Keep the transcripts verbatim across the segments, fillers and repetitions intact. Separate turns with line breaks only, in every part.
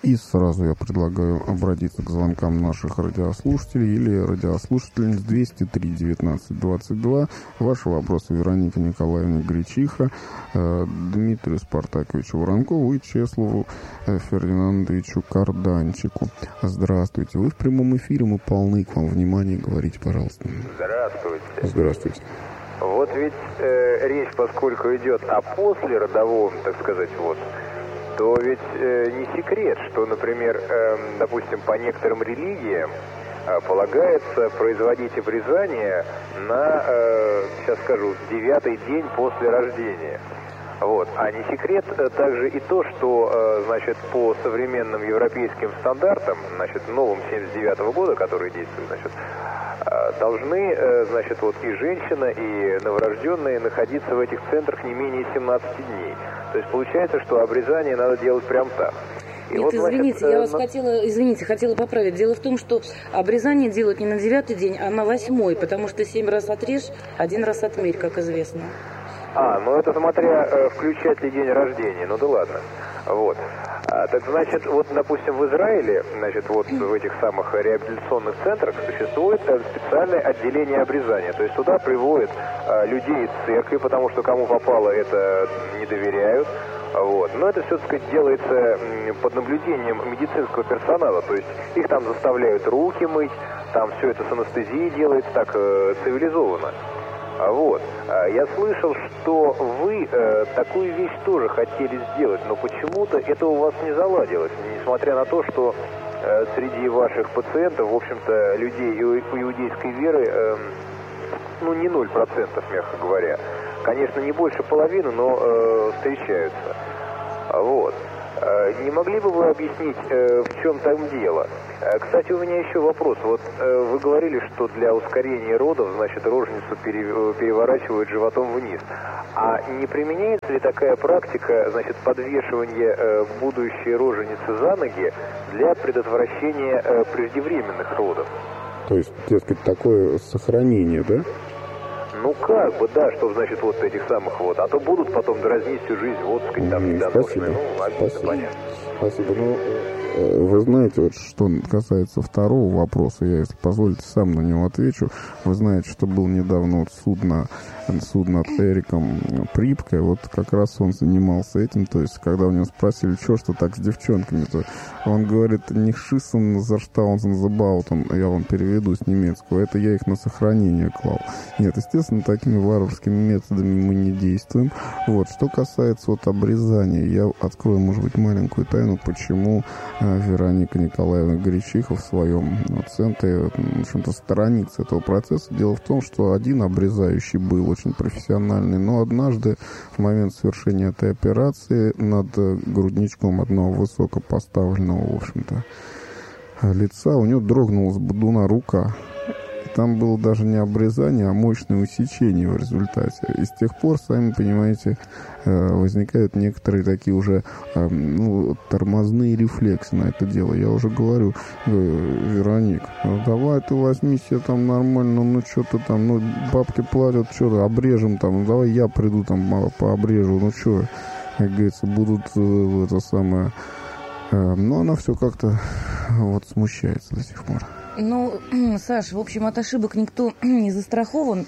И сразу я предлагаю обратиться к звонкам наших радиослушателей или радиослушательниц двести три девятнадцать двадцать два. Ваши вопросы Веронике Николаевне Гречиха, Дмитрию Спартаковичу Воронкову и Чеслову Фердинандовичу Карданчику. Здравствуйте. Вы в прямом эфире, мы полны к вам внимания. Говорите, пожалуйста.
Здравствуйте.
Здравствуйте.
Вот ведь э, речь, поскольку идет о послеродовом, так сказать, вот, то ведь э, не секрет, что, например, э, допустим, по некоторым религиям э, полагается производить обрезание на, э, сейчас скажу, девятый день после рождения. Вот. А не секрет э, также и то, что, э, значит, по современным европейским стандартам, значит, новым семьдесят девятого года, который действует, значит, э, должны, э, значит, вот и женщина, и новорожденные находиться в этих центрах не менее семнадцати дней. То есть получается, что обрезание надо делать прям так. И
Нет,
вот,
извините,
значит,
я
э,
вас
на...
хотела, извините, хотела поправить. Дело в том, что обрезание делают не на девятый день, а на восьмой, потому что семь раз отрежь, один раз отмерь, как известно.
А, ну это смотря э, включать ли день рождения, ну да ладно. Вот. А, так значит, вот, допустим, в Израиле, значит, вот в этих самых реабилитационных центрах существует э, специальное отделение обрезания. То есть туда приводят э, людей из церкви, потому что кому попало, это не доверяют. Вот. Но это все, так сказать, делается под наблюдением медицинского персонала. То есть их там заставляют руки мыть, там все это с анестезией делается так э, цивилизованно. Вот. Я слышал, что вы э, такую вещь тоже хотели сделать, но почему-то это у вас не заладилось, несмотря на то, что э, среди ваших пациентов, в общем-то, людей иудейской веры, э, ну, не ноль процентов, мягко говоря. Конечно, не больше половины, но э, встречаются. Вот. Не могли бы вы объяснить, в чем там дело? Кстати, у меня еще вопрос. Вот вы говорили, что для ускорения родов, значит, роженицу переворачивают животом вниз. А не применяется ли такая практика, значит, подвешивания будущей роженицы за ноги для предотвращения преждевременных родов?
То есть, дескать, такое сохранение, да?
Ну как бы, да, что значит вот этих самых вот. А то будут потом дразнить всю жизнь, вот, сказать, там недоношенные. Ну, обидно,
Спасибо.
Понятно.
Спасибо. Ну, вы знаете, вот что касается второго вопроса, я, если позволите, сам на него отвечу. Вы знаете, что был недавно вот суд, на, суд над Эриком Припкой, вот как раз он занимался этим, то есть, когда у него спросили, что, что так с девчонками-то, он говорит, не шиссен за штаунсен за баутон, я вам переведу с немецкого, это я их на сохранение клал. Нет, естественно, такими варварскими методами мы не действуем. Вот, что касается вот обрезания, я открою, может быть, маленькую тайну, почему Вероника Николаевна Гречиха в своем ну, центре, в общем-то, сторонится этого процесса. Дело в том, что один обрезающий был очень профессиональный, но однажды в момент совершения этой операции над грудничком одного высокопоставленного, в общем-то, лица у него дрогнула с бодуна рука. Там было даже не обрезание, а мощное усечение в результате. И с тех пор, сами понимаете, возникают некоторые такие уже ну, тормозные рефлексы на это дело. Я уже говорю, Вероник, ну, давай ты возьми себе там нормально, ну что ты там, ну бабки платят, что обрежем там, ну давай я приду там пообрежу, ну что, как говорится, будут это самое... Но она все как-то вот смущается до сих пор.
Ну, Саш, в общем, от ошибок никто не застрахован.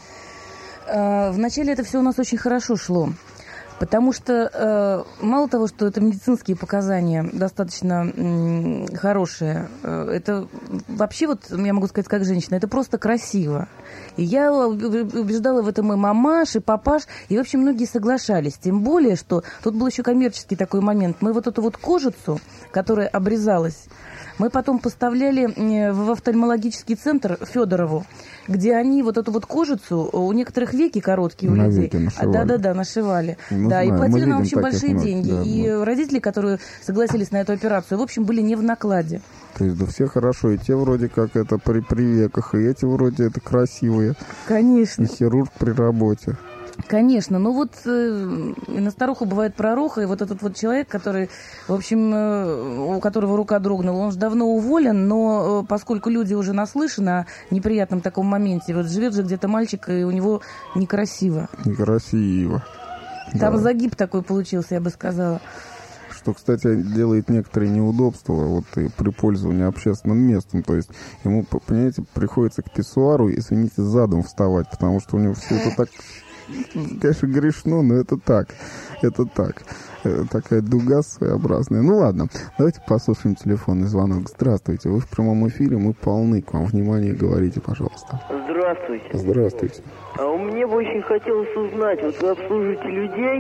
Вначале это все у нас очень хорошо шло. Потому что мало того, что это медицинские показания достаточно хорошие, это вообще, вот я могу сказать как женщина, это просто красиво. И я убеждала в этом и мамаш, и папаш, и, в общем, многие соглашались. Тем более, что тут был еще коммерческий такой момент. Мы вот эту вот кожицу, которая обрезалась, мы потом поставляли в офтальмологический центр Федорову, где они вот эту вот кожицу, у некоторых веки короткие у
на
людей.
Веки нашивали.
Да-да-да, нашивали.
Ну,
да,
знаю.
и платили
Мы
нам очень
видим
большие
таких,
деньги.
да,
и
да.
родители, которые согласились на эту операцию, в общем, были не в накладе.
То есть, да все хорошо, и те вроде как это при, при веках, и эти вроде это красивые.
Конечно.
И хирург при работе.
Конечно, ну вот э, на старуху бывает пророха, и вот этот вот человек, который, в общем, э, у которого рука дрогнула, он же давно уволен, но э, поскольку люди уже наслышаны о неприятном таком моменте, вот живет же где-то мальчик, и у него некрасиво.
Некрасиво.
Там
да.
загиб такой получился, я бы сказала.
что, кстати, делает некоторые неудобства вот и при пользовании общественным местом. То есть ему, понимаете, приходится к писсуару, извините, задом вставать, потому что у него все это так, конечно, грешно, но это так, это так. Такая дуга своеобразная. Ну ладно, давайте послушаем телефонный звонок. Здравствуйте, вы в прямом эфире, мы полны к вам. Внимание, говорите, пожалуйста.
Здравствуйте.
Здравствуйте.
А мне бы очень хотелось узнать, вот вы обслуживаете людей,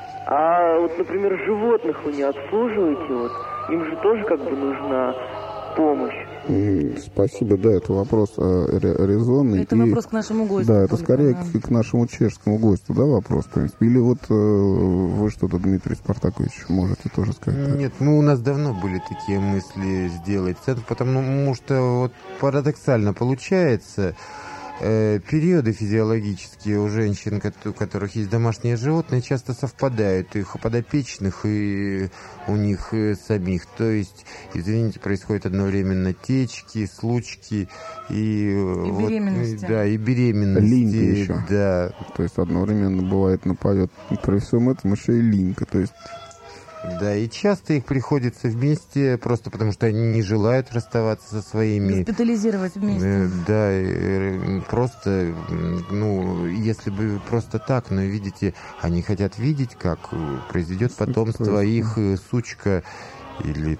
а вот, например, животных вы не обслуживаете, вот им же тоже как бы нужна помощь.
Спасибо, да, это вопрос э, резонный.
Это
и,
вопрос к нашему гостю.
Да, это скорее
да.
к, к нашему чешскому гостю, да, вопрос, в принципе. Или вот э, вы что-то, Дмитрий Спартакович, можете тоже сказать?
Нет, ну у нас давно были такие мысли сделать центр, потому что вот парадоксально получается, э, периоды физиологические у женщин, у которых есть домашние животные, часто совпадают, их подопечных и у них самих. То есть, извините, происходят одновременно течки, случки и,
и
вот,
беременности.
Да, и беременности.
Линька еще.
Да.
То есть одновременно бывает нападет при всем этом еще и линька. То есть
Да, и часто их приходится вместе, просто потому что они не желают расставаться со своими...
Госпитализировать вместе.
Да, просто, ну, если бы просто так, но видите, они хотят видеть, как произведет потомство их сучка или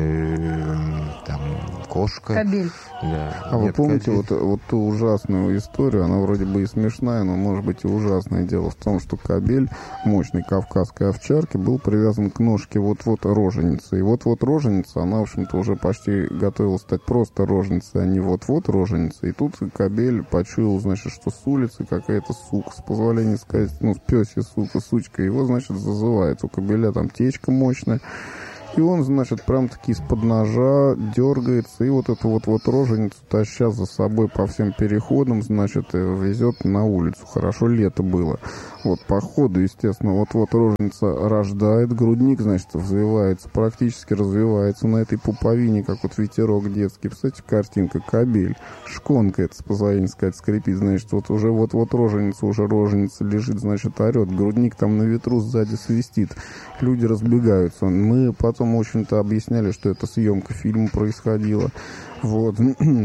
э, там кошка.
Кобель.
Да.
А
Нет,
вы помните
кобель.
вот, вот ту ужасную историю, она вроде бы и смешная, но может быть и ужасное. Дело в том, что кобель мощной кавказской овчарки был привязан к ножке вот-вот роженицы. И вот-вот роженица, она, в общем-то, уже почти готовилась стать просто роженицей, а не вот-вот роженицей. И тут кобель почуял, значит, что с улицы какая-то сука, с позволения сказать, ну, пёсья сука, сучка, его, значит, зазывает. У кобеля там течка мощная. И он, значит, прям-таки из-под ножа дергается, и вот эту вот-вот роженицу, таща за собой по всем переходам, значит, везет на улицу. Хорошо лето было. Вот, по ходу, естественно, вот-вот роженица рождает, грудник, значит, взвивается, практически развивается на этой пуповине, как вот ветерок детский. Представляете, картинка, кобель, шконка, это, с позволения сказать, скрипит, значит, вот уже вот-вот роженица, уже роженица лежит, значит, орет, грудник там на ветру сзади свистит, люди разбегаются. Мы потом в общем-то, объясняли, что это съемка фильма происходила. Вот.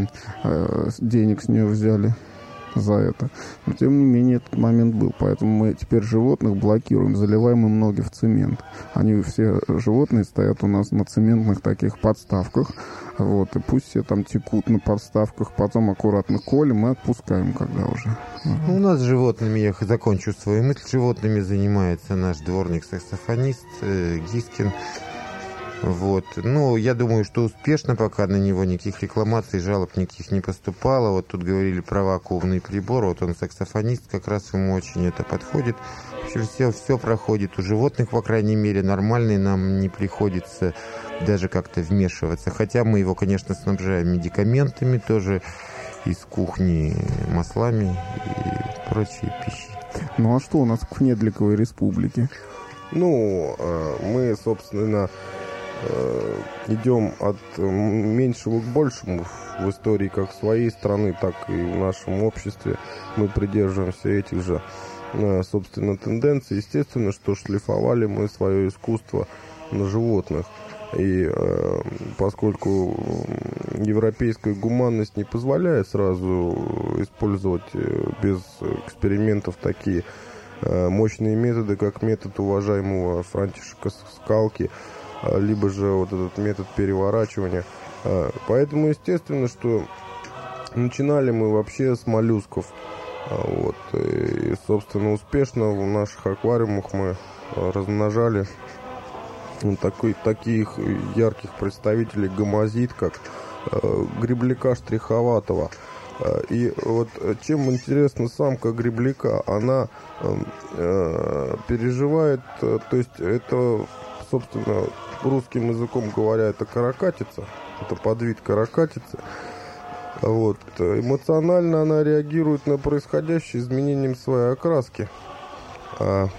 Денег с нее взяли за это. Но, тем не менее, этот момент был. Поэтому мы теперь животных блокируем, заливаем им ноги в цемент. Они все, животные, стоят у нас на цементных таких подставках. Вот. И пусть все там текут на подставках. Потом аккуратно колем и отпускаем, когда уже.
Ну, у нас с животными, я закончу свою мысль, животными занимается наш дворник-саксофонист э, Гискин. Вот. Ну, я думаю, что успешно, пока на него никаких рекламаций, жалоб никаких не поступало. Вот тут говорили про вакуумный прибор, вот он саксофонист, как раз ему очень это подходит. В общем, все, все проходит у животных, по крайней мере, нормальный, нам не приходится даже как-то вмешиваться. Хотя мы его, конечно, снабжаем медикаментами тоже, из кухни маслами и прочей пищей.
Ну, а что у нас в Недликовой республике?
Ну, мы, собственно, идем от меньшего к большему в истории как своей страны, так и в нашем обществе. Мы придерживаемся этих же, собственно, тенденций. Естественно, что шлифовали мы свое искусство на животных. И э, поскольку европейская гуманность не позволяет сразу использовать без экспериментов такие э, мощные методы, как метод уважаемого Франтишека Скалки, либо же вот этот метод переворачивания. Поэтому, естественно, что начинали мы вообще с моллюсков. Вот. И, собственно, успешно в наших аквариумах мы размножали такой, таких ярких представителей гомозид, как гребляка штриховатого. И вот чем интересна самка гребляка, она э, переживает, то есть это, собственно, русским языком говоря, это каракатица, это подвид каракатицы. Вот. Эмоционально она реагирует на происходящее изменением своей окраски. А,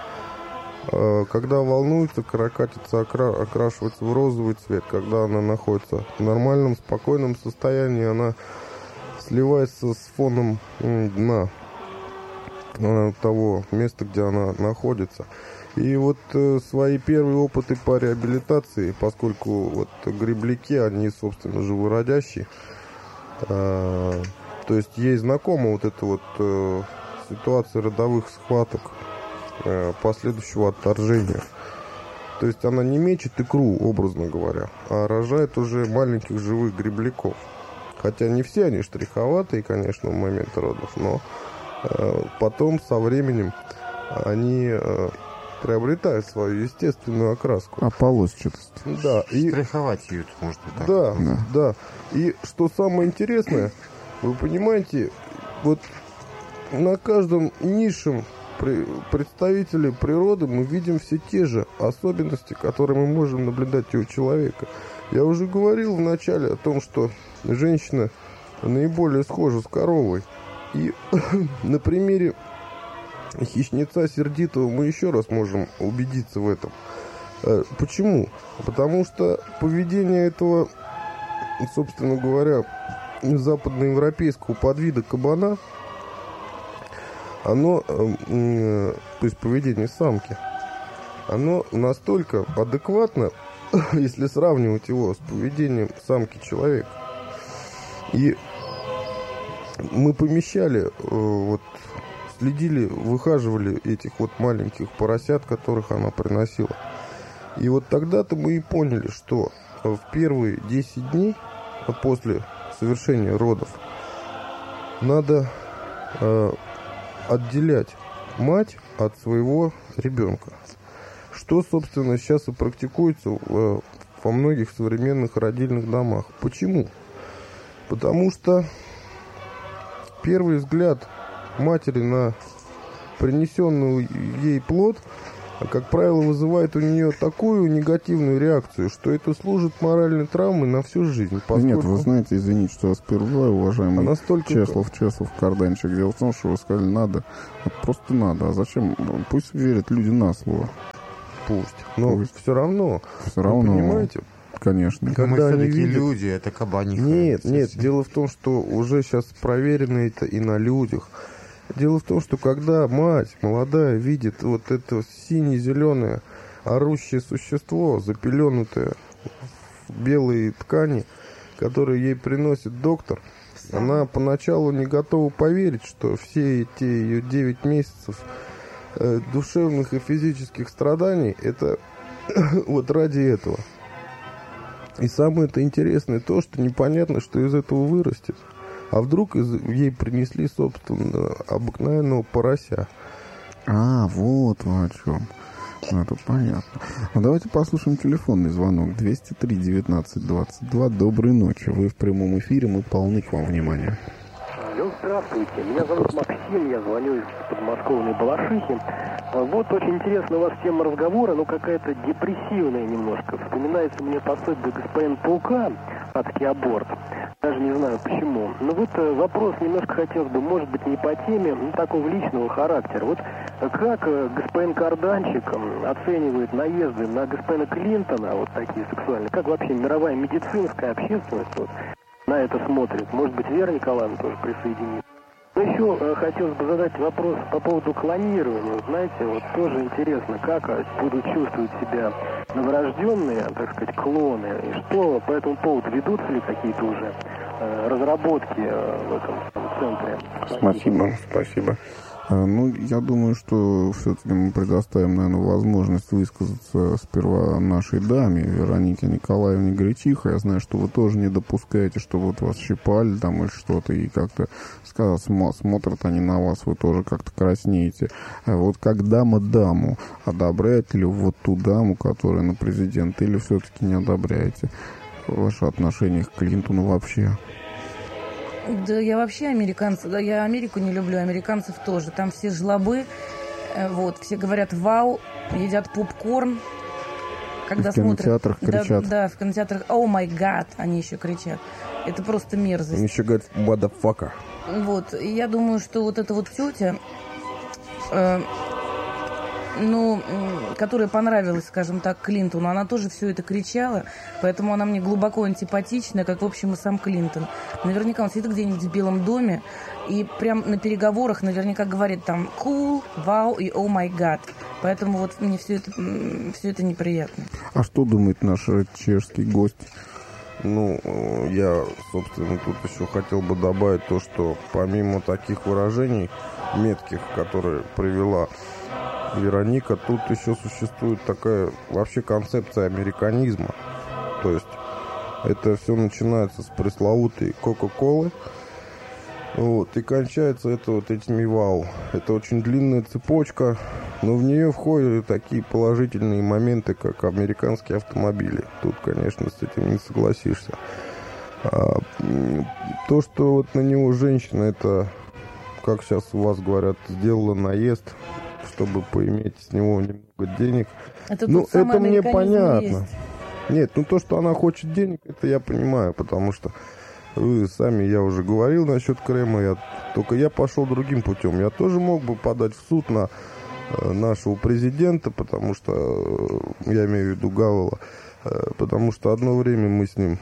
а, когда волнуется, каракатица окра... окрашивается в розовый цвет. Когда она находится в нормальном, спокойном состоянии, она сливается с фоном дна того места, где она находится. И вот э, свои первые опыты по реабилитации, поскольку вот гребляки, они, собственно, живородящие, э, то есть ей знакома вот эта вот э, ситуация родовых схваток, э, последующего отторжения. То есть она не мечет икру, образно говоря, а рожает уже маленьких живых гребляков. Хотя не все они штриховатые, конечно, в момент родов, но э, потом со временем они э, приобретают свою естественную окраску.
Ополосчатость.
Да, и
Штриховать ее, может быть, так.
да,
Да.
да. И что самое интересное, вы понимаете, вот на каждом низшем при- представителе природы мы видим все те же особенности, которые мы можем наблюдать у человека. Я уже говорил в начале о том, что женщина наиболее схожа с коровой. И на примере хищнеца сердитого мы еще раз можем убедиться в этом. Э, Почему? Потому что поведение этого, собственно говоря, западноевропейского подвида кабана, оно, э, э, то есть поведение самки, оно настолько адекватно, если сравнивать его с поведением самки человека. И мы помещали, э, вот, следили, выхаживали этих вот маленьких поросят, которых она приносила. И вот тогда-то мы и поняли, что в первые десять дней после совершения родов надо э, отделять мать от своего ребенка. Что, собственно, сейчас и практикуется в, во многих современных родильных домах. Почему? Потому что первый взгляд матери на принесенный ей плод, как правило, вызывает у нее такую негативную реакцию, что это служит моральной травмой на всю жизнь.
Поскольку... Нет, вы знаете, извините, что я вас перебиваю, уважаемый
а настолько...
Чеслов, Чеслов, Карданчик. Дело в том, что вы сказали, надо, вот просто надо. А зачем? Пусть верят люди на слово.
Пусть. Но Пусть. все равно.
Все равно.
Вы понимаете?
Конечно.
Когда мы все-таки видят... люди, это кабаниха.
Нет, нет, дело в том, что уже сейчас проверено это и на людях. Дело в том, что когда мать молодая видит вот это сине-зеленое орущее существо, запеленутое в белые ткани, которые ей приносит доктор, она поначалу не готова поверить, что все эти ее девять месяцев э, душевных и физических страданий, это вот ради этого. И самое-то интересное то, что непонятно, что из этого вырастет. А вдруг из, ей принесли, собственно, обыкновенного порося.
А, вот вы о чем. Ну, это понятно. Ну, давайте послушаем телефонный звонок. двести три девятнадцать двадцать два. Доброй ночи. Вы в прямом эфире, мы полны к вам внимания.
Алло, здравствуйте. Меня зовут Максим, я звоню из подмосковной Балашихи. Вот очень интересная у вас тема разговора, но какая-то депрессивная немножко. Вспоминается мне пособие господин Паука «Адский аборт». Даже не знаю почему. Но вот вопрос немножко хотелось бы, может быть, не по теме, но такого личного характера. Вот как господин Карданчик оценивает наезды на господина Клинтона, вот такие сексуальные, как вообще мировая медицинская общественность вот на это смотрит? Может быть, Вера Николаевна тоже присоединится. Но еще э, хотелось бы задать вопрос по поводу клонирования. Вот, знаете, вот тоже интересно, как будут чувствовать себя новорожденные, так сказать, клоны, и что по этому поводу, ведутся ли какие-то уже э, разработки э, в этом там, центре?
Спасибо, спасибо.
Ну, я думаю, что все-таки мы предоставим, наверное, возможность высказаться сперва нашей даме, Веронике Николаевне Гречиха. Я знаю, что вы тоже не допускаете, что вот вас щипали там или что-то, и как-то смотрят они на вас, вы тоже как-то краснеете. Вот как дама даму, одобряете ли вот ту даму, которая на президента, или все-таки не одобряете ваше отношение к Клинтону вообще?
Да я вообще американцев, да я Америку не люблю, американцев тоже. Там все жлобы, вот, все говорят «вау», едят попкорн. Когда
в кинотеатрах
смотрят,
кричат.
Да, да, в кинотеатрах «О май гад», они еще кричат. Это просто мерзость.
Они еще говорят «motherfucker».
Вот, и я думаю, что вот эта вот тетя, э, ну, которая понравилась, скажем так, Клинтону, она тоже все это кричала, поэтому она мне глубоко антипатична, как, в общем, и сам Клинтон. Наверняка он сидит где-нибудь в Белом доме и прям на переговорах наверняка говорит там cool, вау и oh my god. Поэтому вот мне все это, все это неприятно.
А что думает наш чешский гость?
Ну, я, собственно, тут еще хотел бы добавить то, что помимо таких выражений метких, которые привела Вероника, тут еще существует такая вообще концепция американизма. То есть это все начинается с пресловутой Кока-Колы, вот, и кончается это вот этими вау. Это очень длинная цепочка, но в нее входят такие положительные моменты, как американские автомобили. Тут, конечно, с этим не согласишься. А, то, что вот на него женщина, это, как сейчас у вас говорят, сделала наезд, чтобы поиметь с него немного денег.
Это
ну, это мне понятно.
Есть.
Нет, ну то, что она хочет денег, это я понимаю, потому что вы сами, я уже говорил насчет Крема, я, только я пошел другим путем. Я тоже мог бы подать в суд на э, нашего президента, потому что, э, я имею в виду Гавела, э, потому что одно время мы с ним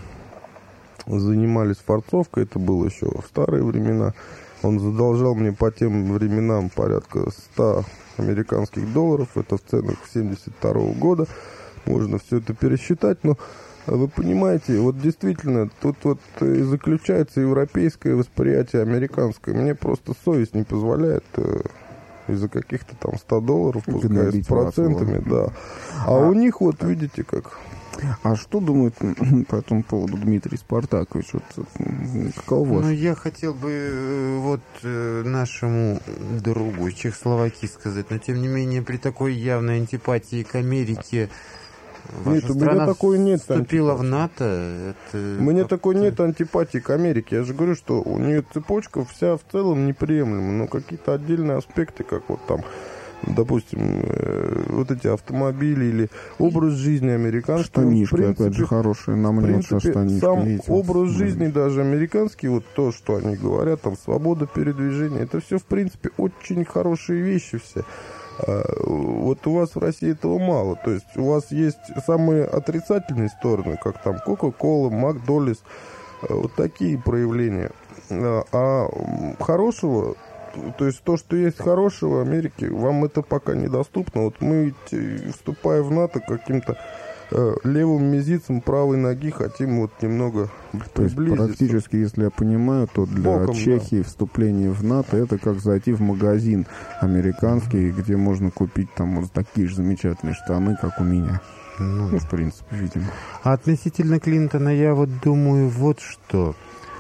занимались форцовкой, это было еще в старые времена. Он задолжал мне по тем временам порядка ста американских долларов, это в ценах семьдесят второго года. Можно все это пересчитать, но вы понимаете, вот действительно, тут вот и заключается европейское восприятие американское. Мне просто совесть не позволяет э, из-за каких-то там ста долларов, пускай с процентами, да. А, а у них вот, видите, как...
А что думает по этому поводу Дмитрий Спартакович? Вот, каково ваш?
Ну, я хотел бы вот нашему другу Чехословакии сказать, но тем не менее при такой явной антипатии к Америке ваша
нет,
страна
у меня такой нет
вступила
антипатии.
в НАТО. Это
у меня
как-то...
такой нет антипатии к Америке. Я же говорю, что у нее цепочка вся в целом неприемлема, но какие-то отдельные аспекты, как вот там, допустим, э, вот эти автомобили или образ жизни американский.
Штанишки,
в принципе,
опять же, хорошие. На мне вот сейчас штанишки.
Сам
видите,
образ
вот,
жизни
да.
даже американский, вот то, что они говорят, там, свобода передвижения, это все, в принципе, очень хорошие вещи все. А, вот у вас в России этого мало. То есть у вас есть самые отрицательные стороны, как там Кока-Кола, Макдональдс, вот такие проявления. А, а хорошего... То есть то, что есть хорошего в Америке, вам это пока недоступно. Вот мы, вступая в НАТО, каким-то э, левым мизицем правой ноги хотим вот немного
то есть
приблизиться.
практически, если я понимаю, то для
Боком,
Чехии
да.
вступление в НАТО это как зайти в магазин американский, где можно купить там вот такие же замечательные штаны, как у меня.
Ну,
ну в принципе, видимо.
А относительно Клинтона я вот думаю вот что.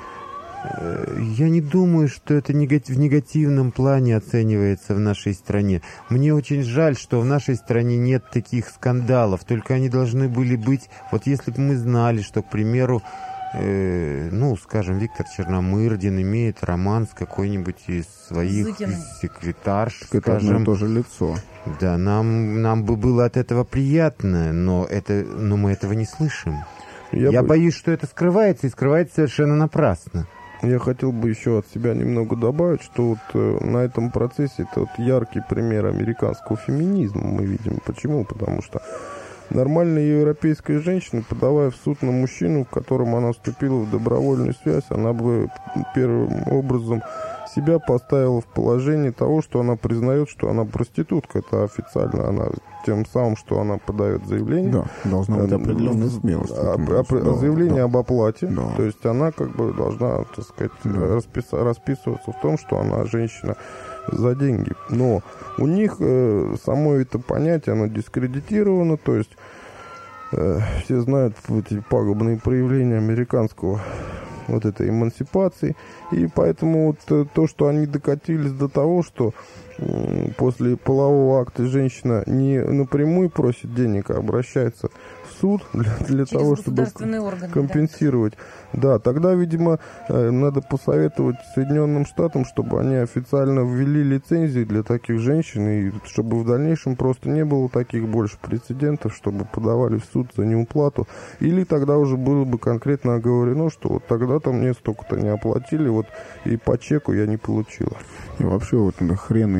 Я не думаю, что это негатив, в негативном плане оценивается в нашей стране. Мне очень жаль, что в нашей стране нет таких скандалов. Только они должны были быть... Вот если бы мы знали, что, к примеру, э, ну, скажем, Виктор Черномырдин имеет роман с какой-нибудь из своих
Зыкиным.
секретарш,
Так это одно
скажем...
и то же лицо.
Да, нам, нам бы было от этого приятно, но, это, но мы этого не слышим. Я, Я
бы...
боюсь, что это скрывается, и скрывается совершенно напрасно.
Я хотел бы еще от себя немного добавить, что вот э, на этом процессе это вот яркий пример американского феминизма мы видим. Почему? Потому что нормальная европейская женщина, подавая в суд на мужчину, в котором она вступила в добровольную связь, она бы первым образом себя поставила в положение того, что она признает, что она проститутка. Это официально она тем самым, что она подает заявление.
Да, должна быть определенная смелость.
Об, об, да, заявление да. об оплате.
Да.
То есть она как бы должна, так сказать, да. распис, расписываться в том, что она женщина за деньги. Но у них э, само это понятие, оно дискредитировано. То есть э, все знают эти пагубные проявления американского вот этой эмансипации. И поэтому вот то, что они докатились до того, что после полового акта женщина не напрямую просит денег, а обращается в суд для, для того, чтобы
органы,
компенсировать. Да. да, тогда, видимо, надо посоветовать Соединенным Штатам, чтобы они официально ввели лицензии для таких женщин, и чтобы в дальнейшем просто не было таких больше прецедентов, чтобы подавали в суд за неуплату. Или тогда уже было бы конкретно оговорено, что вот тогда-то мне столько-то не оплатили, вот и по чеку я не получила.
И вообще вот хрен им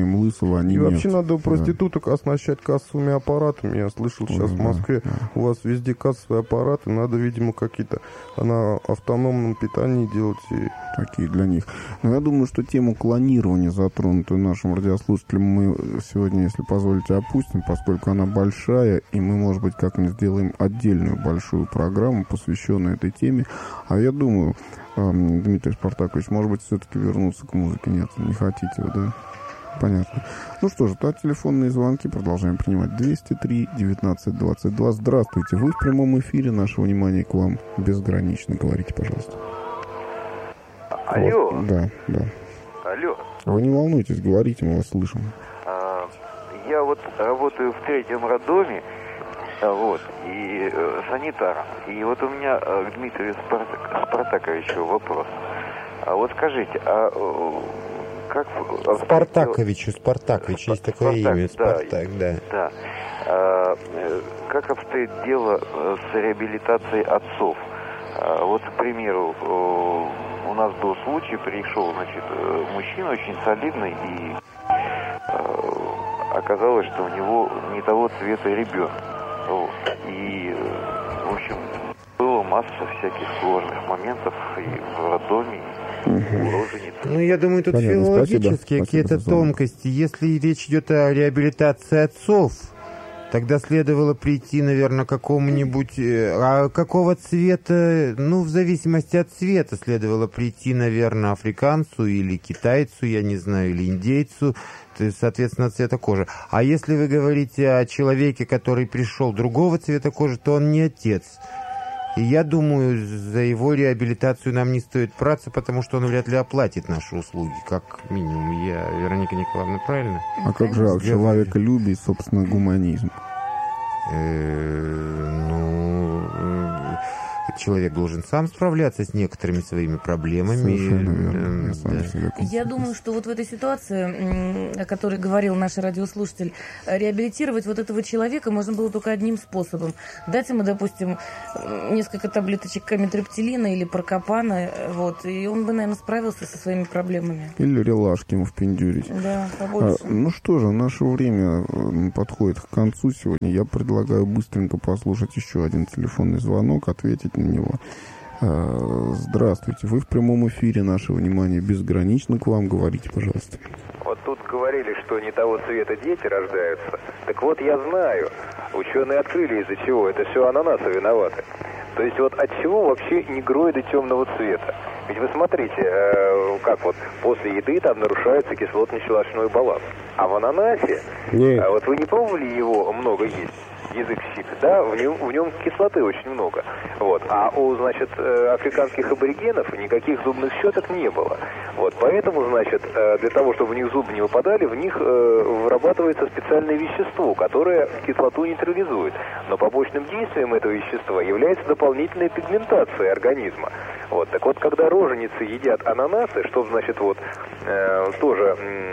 допустим, лысого они
И
нет.
вообще надо
Да.
проституток оснащать кассовыми аппаратами. Я слышал, сейчас
Ой,
в
да,
Москве
да.
у вас везде кассовые аппараты. Надо, видимо, какие-то на автономном питании делать. И...
Такие для них. Но я думаю, что тему клонирования, затронутую нашим радиослушателям, мы сегодня, если позволите, опустим, поскольку она большая, и мы, может быть, как-нибудь сделаем отдельную большую программу, посвященную этой теме. А я думаю, эм, Дмитрий Спартакович, может быть, все-таки вернуться к музыке? Нет, не хотите вы, да? Понятно. Ну что же, то телефонные звонки продолжаем принимать. двести три девятнадцать двадцать два. Здравствуйте. Вы в прямом эфире. Наше внимание к вам безгранично. Говорите, пожалуйста.
Алло.
Вот, да, да.
Алло.
Вы не волнуйтесь, говорите, мы вас слышим.
А, я вот работаю в третьем роддоме, а, вот, и э, санитаром. И вот у меня э, к Дмитрию Спартак, Спартаковичу вопрос. А вот скажите, а э, как...
Спартаковичу, Спартакович, есть такое
Спартак,
имя,
да,
Спартак, да.
Да. А, э, как обстоит дело э, с реабилитацией отцов? А, вот, к примеру, э, у нас был случай, пришел, значит, э, мужчина очень солидный, и э, оказалось, что у него не того цвета ребенок. Вот. И, э, в общем, было масса всяких сложных моментов и в роддоме, и у роженицы.
Ну, я думаю, тут
Понятно,
филологические
спасибо.
какие-то
Спасибо, Светлана.
тонкости. Если речь идет о реабилитации отцов, тогда следовало прийти, наверное, к какому-нибудь... э, А какого цвета? Ну, в зависимости от цвета следовало прийти, наверное, африканцу или китайцу, я не знаю, или индейцу, то есть, соответственно, цвета кожи. А если вы говорите о человеке, который пришел другого цвета кожи, то он не отец. И я думаю, за его реабилитацию нам не стоит браться, потому что он вряд ли оплатит наши услуги, как минимум. Я, Вероника Николаевна, правильно?
А как же о человеколюбии, собственно, гуманизм?
Э, Ну, э, человек должен сам справляться с некоторыми своими проблемами.
Совершенно верно.
Э,
Я с вами
да.
всегда
Я
констатирую.
думаю, что вот в этой ситуации, м, о которой говорил наш радиослушатель, реабилитировать вот этого человека можно было только одним способом. Дать ему, допустим, м, несколько таблеточек камитрептилина или прокопана, вот, и он бы, наверное, справился со своими проблемами.
Или релашки ему впендюрить.
Да,
А,
побольше.
ну что же, наше время м, подходит к концу сегодня. Я предлагаю быстренько послушать еще один телефонный звонок, ответить на него. А, здравствуйте, вы в прямом эфире, наше внимание безгранично к вам. Говорите, пожалуйста.
Вот тут говорили, что не того цвета дети рождаются. Так вот, я знаю, ученые открыли, из-за чего. Это все ананасы виноваты. То есть вот от чего вообще негроиды темного цвета? Ведь вы смотрите, э, как вот после еды там нарушается кислотно-щелочной баланс. А в ананасе,
Нет.
а вот вы не пробовали его много есть? Язык щит, да, в нем, в нем кислоты очень много. Вот. А у, значит, э, африканских аборигенов никаких зубных щеток не было. Вот. Поэтому, значит, э, для того, чтобы в них зубы не выпадали, в них э, вырабатывается специальное вещество, которое кислоту нейтрализует. Но побочным действием этого вещества является дополнительная пигментация организма. Вот. Так вот, когда роженицы едят ананасы, что, значит, вот, э, тоже,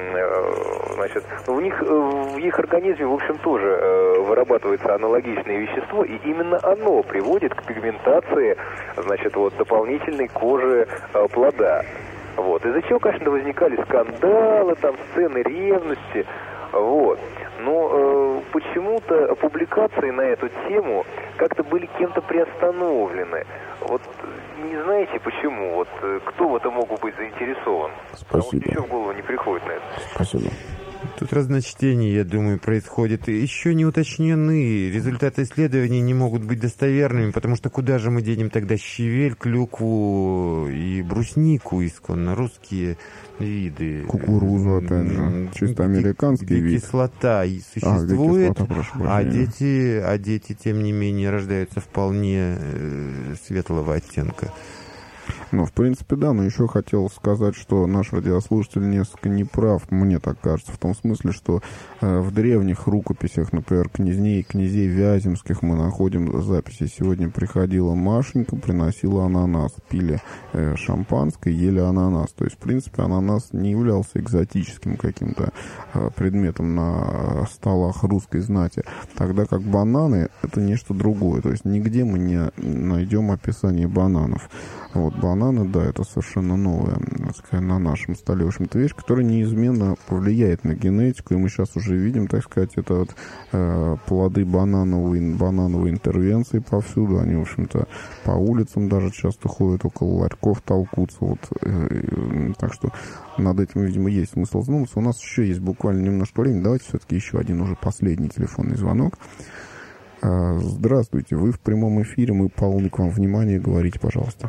э, значит, в них, э, в их организме, в общем, тоже э, вырабатывается аналогичное вещество, и именно оно приводит к пигментации, значит, вот, дополнительной кожи э, плода. Вот. Из-за чего, конечно, возникали скандалы, там, сцены ревности, вот. Но э, почему-то публикации на эту тему как-то были кем-то приостановлены. Вот не знаете почему? Вот э, кто в этом мог бы быть заинтересован? Потому что
Спасибо.
ничего в голову не приходит на это.
Спасибо.
Тут разночтение, я думаю, происходит. Еще не уточнены. Результаты исследований не могут быть достоверными, потому что куда же мы денем тогда щавель, клюкву и бруснику, исконно русские виды?
Кукурузу, опять же. Чисто американский
где
вид.
кислота и
А, где
существует,
кислота, прошу
а
прощения.
дети, а дети, тем не менее, рождаются вполне э, светлого оттенка.
Ну, в принципе, да, но еще хотел сказать, что наш радиослушатель несколько неправ, мне так кажется, в том смысле, что э, в древних рукописях, например, князней, князей Вяземских мы находим записи. Сегодня приходила Машенька, приносила ананас, пили э, шампанское, ели ананас. То есть, в принципе, ананас не являлся экзотическим каким-то э, предметом на столах русской знати, тогда как бананы — это нечто другое. То есть, нигде мы не найдем описание бананов. Вот, бананы бананы, да, это совершенно новая, так сказать, на нашем столе, в общем-то, вещь, которая неизменно повлияет на генетику, и мы сейчас уже видим, так сказать, это вот э, плоды банановой, банановой интервенции повсюду, они, в общем-то, по улицам даже часто ходят, около ларьков толкутся, вот, э, э, так что над этим, видимо, есть смысл задуматься. У нас еще есть буквально немножко времени, давайте все-таки еще один уже последний телефонный звонок. Здравствуйте, вы в прямом эфире, мы полны к вам внимания, говорите, пожалуйста.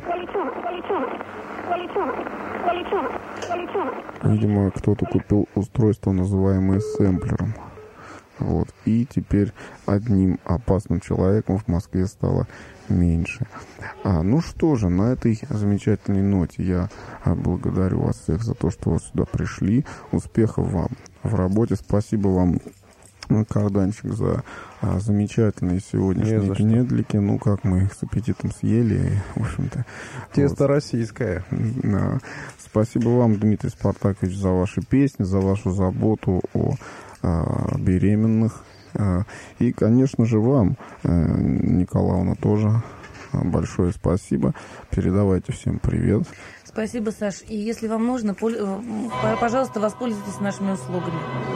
Видимо, кто-то купил устройство, называемое сэмплером. Вот. И теперь одним опасным человеком в Москве стало меньше. А, ну что же, на этой замечательной ноте я благодарю вас всех за то, что вы сюда пришли. Успехов вам в работе. Спасибо вам, Карданчик, за а, замечательные сегодняшние гнедлики. Ну, как мы их с аппетитом съели, в общем-то.
Тесто
вот.
Российское.
Да. Спасибо вам, Дмитрий Спартакович, за ваши песни, за вашу заботу о а, беременных. А, и, конечно же, вам, а, Николаевна, тоже большое спасибо. Передавайте всем привет.
Спасибо, Саш. И если вам нужно, пожалуйста, воспользуйтесь нашими услугами.